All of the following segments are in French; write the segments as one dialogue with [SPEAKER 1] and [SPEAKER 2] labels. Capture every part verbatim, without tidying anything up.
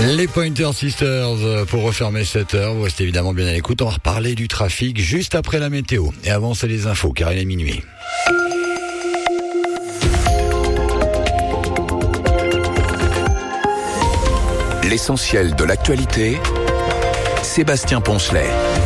[SPEAKER 1] Les Pointer Sisters pour refermer cette heure. Vous restez évidemment bien à l'écoute. On va reparler du trafic juste après la météo. Et avant, c'est les infos, car il est minuit.
[SPEAKER 2] L'essentiel de l'actualité, Sébastien Poncelet.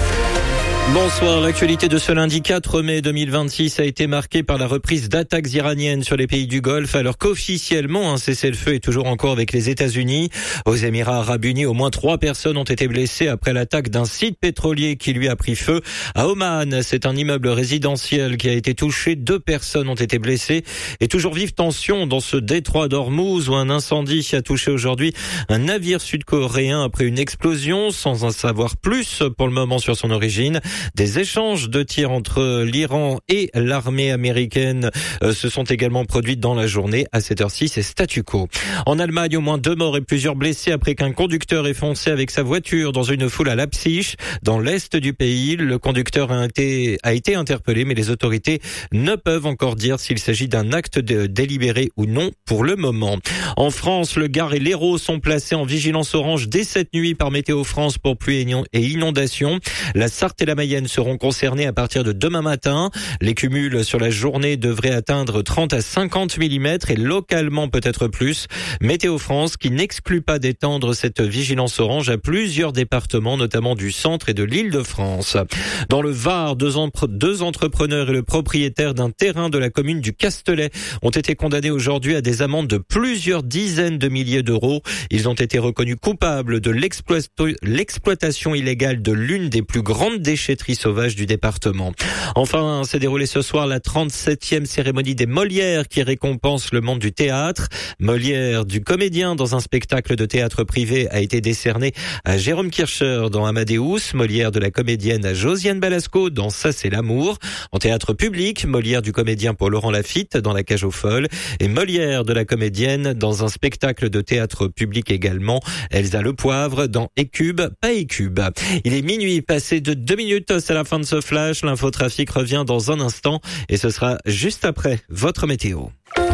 [SPEAKER 3] Bonsoir, l'actualité de ce lundi quatre mai deux mille vingt-six a été marquée par la reprise d'attaques iraniennes sur les pays du Golfe, alors qu'officiellement un cessez-le-feu est toujours en cours avec les États-Unis. Aux Émirats arabes unis, au moins trois personnes ont été blessées après l'attaque d'un site pétrolier qui lui a pris feu. À Oman, c'est un immeuble résidentiel qui a été touché, deux personnes ont été blessées. Et toujours vive tension dans ce détroit d'Ormuz où un incendie a touché aujourd'hui un navire sud-coréen après une explosion, sans en savoir plus pour le moment sur son origine. Des échanges de tirs entre l'Iran et l'armée américaine euh, se sont également produits dans la journée. À cette heure-ci, c'est statu quo. En Allemagne, au moins deux morts et plusieurs blessés après qu'un conducteur ait foncé avec sa voiture dans une foule à Leipzig, dans l'est du pays. Le conducteur a été, a été interpellé, mais les autorités ne peuvent encore dire s'il s'agit d'un acte de, délibéré ou non pour le moment. En France, le Gard et l'Hérault sont placés en vigilance orange dès cette nuit par Météo France pour pluie et inondations. La Sarthe et la Mayenne seront concernés à partir de demain matin. Les cumuls sur la journée devraient atteindre trente à cinquante millimètres et localement peut-être plus. Météo France qui n'exclut pas d'étendre cette vigilance orange à plusieurs départements, notamment du centre et de l'Île-de-France. Dans le Var, deux, entre- deux entrepreneurs et le propriétaire d'un terrain de la commune du Castelet ont été condamnés aujourd'hui à des amendes de plusieurs dizaines de milliers d'euros. Ils ont été reconnus coupables de l'exploit- l'exploitation illégale de l'une des plus grandes déchetteries sauvage du département. Enfin, s'est déroulée ce soir la trente-septième cérémonie des Molières qui récompense le monde du théâtre. Molière du comédien dans un spectacle de théâtre privé a été décerné à Jérôme Kircher dans Amadeus, Molière de la comédienne à Josiane Balasco dans Ça c'est l'amour. En théâtre public, Molière du comédien pour Laurent Lafitte dans La cage aux folles et Molière de la comédienne dans un spectacle de théâtre public également, Elsa Le Poivre dans Écube, pas Écube. Il est minuit passé de deux minutes. C'est la fin de ce flash. L'infotrafic revient dans un instant et ce sera juste après votre météo.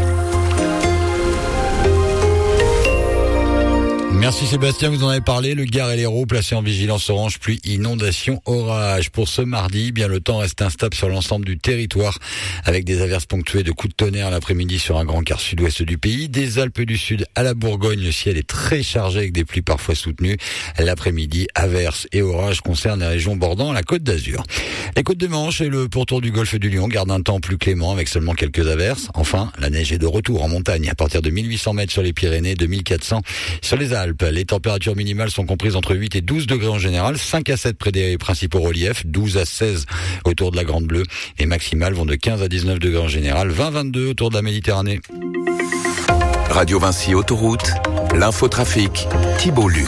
[SPEAKER 1] Merci Sébastien, vous en avez parlé. Le Gard et l'Hérault placés en vigilance orange, pluie, inondation, orage. Pour ce mardi, bien le temps reste instable sur l'ensemble du territoire avec des averses ponctuées de coups de tonnerre l'après-midi sur un grand quart sud-ouest du pays. Des Alpes du Sud à la Bourgogne, le ciel est très chargé avec des pluies parfois soutenues. L'après-midi, averses et orages concernent les régions bordant la Côte d'Azur. Les côtes de Manche et le pourtour du golfe du Lion gardent un temps plus clément avec seulement quelques averses. Enfin, la neige est de retour en montagne à partir de mille huit cents mètres sur les Pyrénées, deux mille quatre cents sur les Alpes. Les températures minimales sont comprises entre huit et douze degrés en général, cinq à sept près des principaux reliefs, douze à seize autour de la Grande Bleue et maximales vont de quinze à dix-neuf degrés en général, vingt à vingt-deux autour de la Méditerranée.
[SPEAKER 2] Radio Vinci Autoroute, l'infotrafic, Thibault Luc.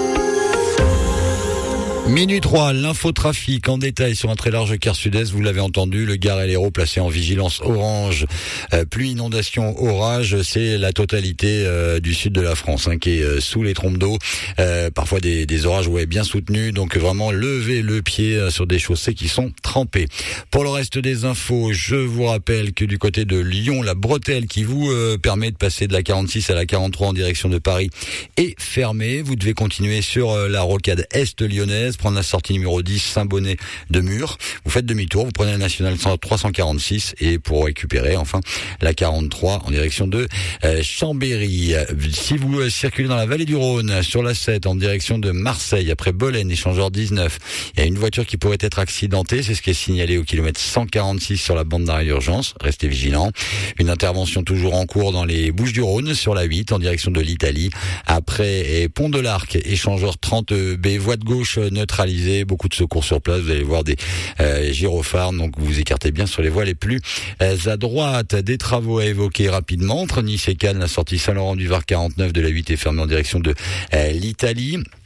[SPEAKER 1] Minuit trois, l'infotrafic en détail sur un très large quart sud-est, vous l'avez entendu, le Gard et l'Hérault placés en vigilance orange. Euh, pluie, inondation, orage, c'est la totalité euh, du sud de la France hein, qui est euh, sous les trompes d'eau. Euh, parfois des, des orages ouais, bien soutenus, donc vraiment levez le pied euh, sur des chaussées qui sont trempées. Pour le reste des infos, je vous rappelle que du côté de Lyon, la bretelle qui vous euh, permet de passer de la quarante-six à la quarante-trois en direction de Paris est fermée. Vous devez continuer sur euh, la rocade est lyonnaise, prendre la sortie numéro dix, Saint-Bonnet de Mur. Vous faites demi-tour, vous prenez la nationale trois cent quarante-six et pour récupérer enfin la quarante-trois en direction de euh, Chambéry. Si vous euh, circulez dans la vallée du Rhône sur la sept en direction de Marseille après Bolène, échangeur dix-neuf, il y a une voiture qui pourrait être accidentée, c'est ce qui est signalé au kilomètre cent quarante-six sur la bande d'arrêt d'urgence. Restez vigilants. Une intervention toujours en cours dans les Bouches-du-Rhône sur la huit en direction de l'Italie. Après et Pont de l'Arc, échangeur trente B, voie de gauche neutralisée, beaucoup de secours sur place, vous allez voir des euh, gyrophares, donc vous vous écartez bien sur les voies les plus euh, à droite. Des travaux à évoquer rapidement entre Nice et Cannes, la sortie Saint-Laurent-du-Var quarante-neuf de la huit est fermée en direction de euh, l'Italie. Vous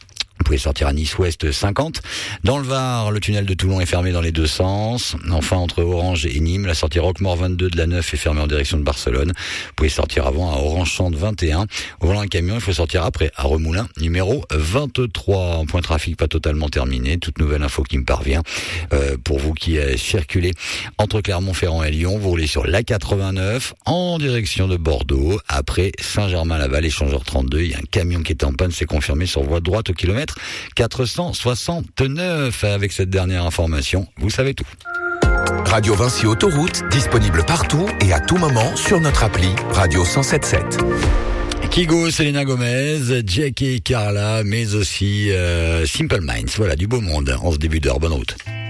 [SPEAKER 1] pouvez sortir à Nice-Ouest cinquante. Dans le Var, le tunnel de Toulon est fermé dans les deux sens. Enfin, entre Orange et Nîmes, la sortie Roquemort vingt-deux de la neuf est fermée en direction de Barcelone. Vous pouvez sortir avant à Orange-Champ vingt et un. Au volant d'un camion, il faut sortir après à Remoulin, numéro vingt-trois. En point trafic pas totalement terminé. Toute nouvelle info qui me parvient. Euh, pour vous qui euh, circulez entre Clermont-Ferrand et Lyon, vous roulez sur l'A quatre-vingt-neuf en direction de Bordeaux. Après Saint-Germain-Laval, échangeur trente-deux, il y a un camion qui est en panne, c'est confirmé sur voie droite au kilomètre quatre cent soixante-neuf. Avec cette dernière information, vous savez tout.
[SPEAKER 2] Radio Vinci Autoroute, disponible partout et à tout moment sur notre appli Radio cent sept sept.
[SPEAKER 1] Kygo, Selena Gomez, Jackie et Carla, mais aussi euh, Simple Minds. Voilà, du beau monde en ce début d'heure. Bonne route.